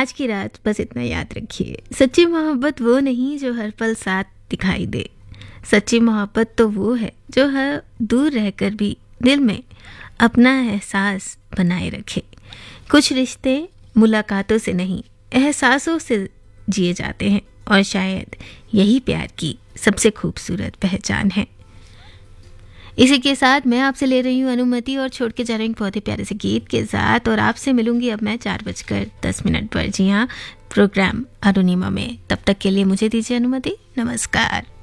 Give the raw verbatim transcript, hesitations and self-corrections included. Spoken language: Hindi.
आज की रात बस इतना याद रखिए, सच्ची मोहब्बत वो नहीं जो हर पल साथ दिखाई दे। सच्ची मोहब्बत तो वो है जो हर दूर रहकर भी दिल में अपना एहसास बनाए रखे। कुछ रिश्ते मुलाकातों से नहीं, एहसासों से जिए जाते हैं और शायद यही प्यार की सबसे खूबसूरत पहचान है। इसी के साथ मैं आपसे ले रही हूँ अनुमति और छोड़ के जा रही हूँ बहुत ही प्यारे से गीत के साथ, और आपसे मिलूंगी अब मैं चार बजकर दस मिनट पर, जी हाँ, प्रोग्राम अरुणिमा में। तब तक के लिए मुझे दीजिए अनुमति। नमस्कार।